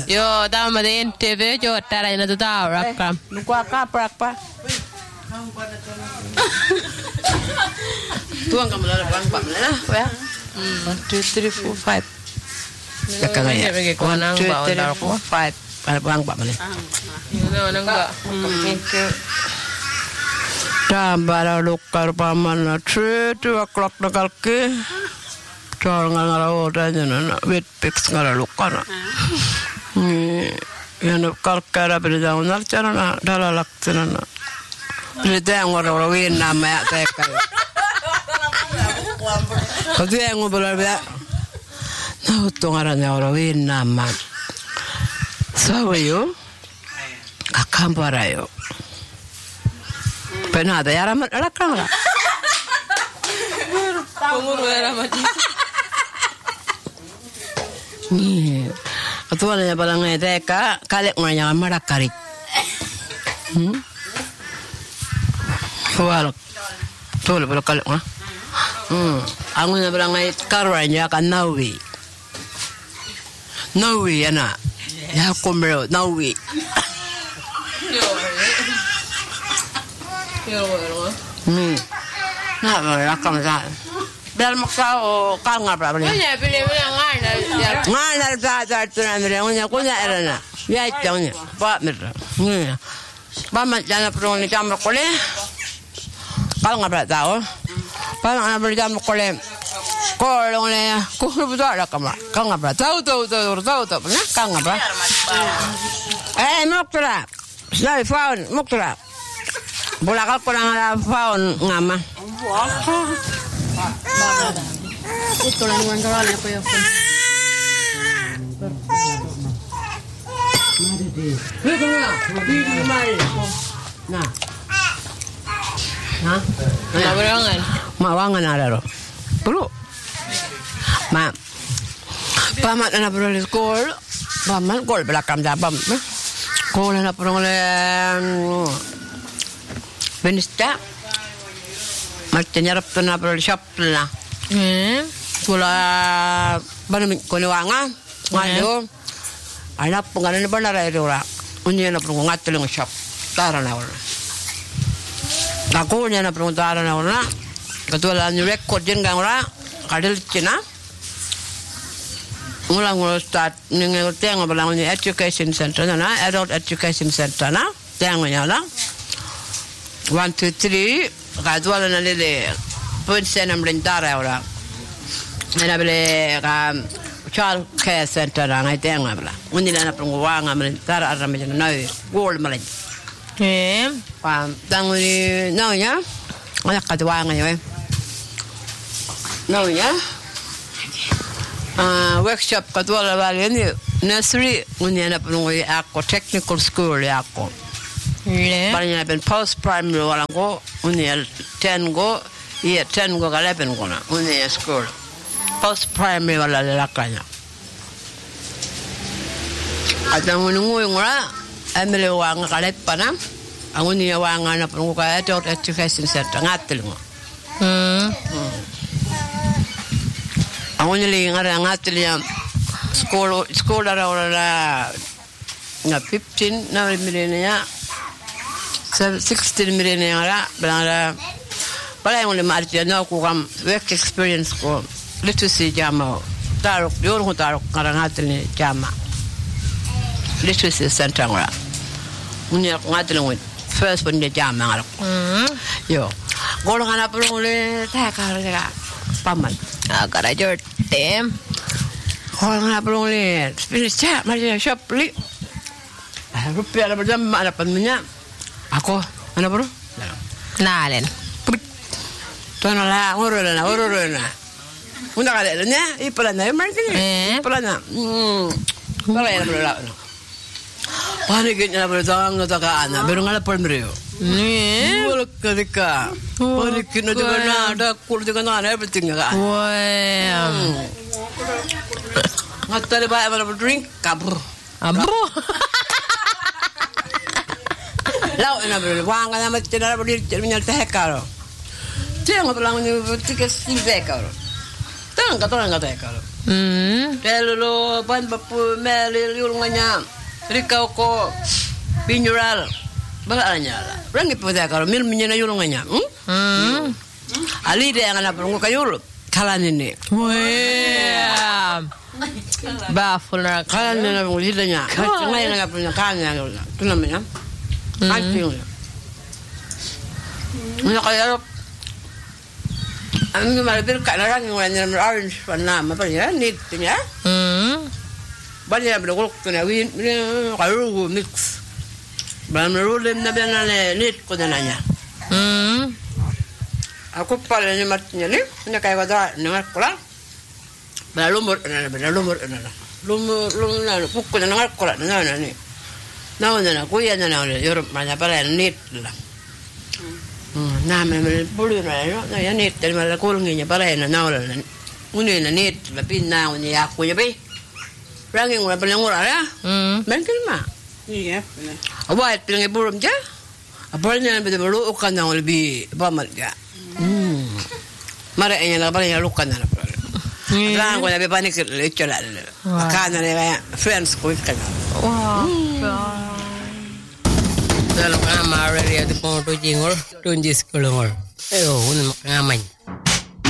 Yo, dama de NTV jo tara ina tuta rakam. Luka kaprak pa. Tuang kamu lalu bang pak mana? Ya. 1, 2, 3, 4, 5. Jaga ya. 1, 2, 3, 4, 5. Ada bang pak mana? Nang ba. Tambah lukar paman 3 o'clock nakal ke. Jangan ngalau tanya nak wet pix ngalau lukar. Yang kalkara berjalan nak cara nak dalalak cara nak. Berita yang orang win nama teka. Kau yang ngobrol dia. Nah, tungarannya orang win nama. Sawayo, akam parayo. Penada ya ramat alakang lah. Umur ramat. Ni, atuan yang paling teka kalek mana marah karik. Wal, tu le kalek mah. Angun yang paling karanya kan nawi. Nawi anak. Ya kumero nawi. Nah, rakam sah. Biar maksau kau ngapa ni? Punya pilih ngan. Ngan ada tu nanti punya erana. Ya itu ni. Pak merah. Ni. Bapak jangan perlu ni jam berkole. Kau ngapa tahu? Bapak jangan perlu jam berkole. Kau ni, kau betul rakam. Kau ngapa tahu? Pernah kau ngapa? Muktra. Saya faun muktra. Bola kau kurang ada faun ngama. Itu lah yang orang apa ya? Nah. Mawangan ada loh. Perlu. Pamat anak perlu di sekolah. Pamat sekolah belakang jabam. Sekolah anak perlu Benista. Macam nyarap tu nak perlu shop lah. Sekolah baru konewangan. Malu. Anak pengaruh ni benar ada orang. Unya nak perlu ngatul dengan shop. Taran orang. Aku unya nak perlu taran orang. Ketua ni rekod jengang orang. Kadal Cina. Ngulang start ningal tengah belang ni education center na, adult education center na. Tengah nyala. 1, 2, 3. Kadua na lele. Punsen am lentara orang. Mana boleh child care center na ngai tengah belang. Undi na perlu wang am lentara aram macam naik gold malang. Tang ni naunya. Mana kadua ngai. Naunya. Workshop kadua la bali ni nursery undi na perlu aku technical school aku. Banyak pen post primary orang go undi 10 go 10 go ke 11 go na undi school post primary wala lakanya ada menunggu ngora ambil wang kalet pana undi wang ana perlu ka adult education center ngatil ngo undi li ngara ngatil ya school ara ora na 15 na milenia 16 million yang ada, yang boleh marah nak aku kam work experience ko literacy jama, taruh diorang taruh ngarangat ni jama, literacy center orang, punya ngarat ni first pun dia jama ngarak, yo, kalau kana perlu le tak kerja paman, Agak aja tem. kalau kana perlu le, finish cak macam shop li, rupiah ada berjam ada penuhnya. Aku, mana bro? Nalen. Tuan lah, orang na. Unda kali ni, ipalanya, macam ni. Ipalanya, kalau yang bro lah. Panik ni bro, jangan ngatakan anak. Baru ngalah permeriu. Ni. Boleh ketika. Panik ni juga ada, kul juga ada, everything kan. Wah. Ngatar baik mana drink, kabur. Abro. Lau na bro, wang na macam mana boleh terminal tehkaro. Jangan pelang ni tiket sih tehkaro. Tang kata. Telolo ban bapu meli yulunganya. Rikau ko binjural. Balanya lah. Rangi pada kalau mil menyena yulunganya. Ali dia yang anak perunggu kayul. Kalan ini. Wah. Baful nak. Kalan ini perunggu hidanya. Cuma yang anak punya kalannya. Itu namanya. Kancing. Ini kayak Ang malapit ka na lang yung wala na orange pa na mapalya neat niya. Banya bilog ko na win karugo mix. Bam rolem na bana neat ko na niya. Ako pala ni mat niya ni na kay wada na ko lang. Ba lumur na. Lumur na pukko na ko lang na ni. Na kuya na Europe man pala neat lang. Nama bulu na ya net del mala kulnginya para na nawala na uni na net la pinna uni aku ya be rangi ngura paling ngura ya mungkin ma iya awat paling burum ja apalnya be bulu ukan na lebih bamal ja mara enya la paling lukan na Lang ko na be panik le chola kana le friends ko kan Dalam kamar dia tu pun tu jingol, tu jis kelongol. Ayo, un ngaman.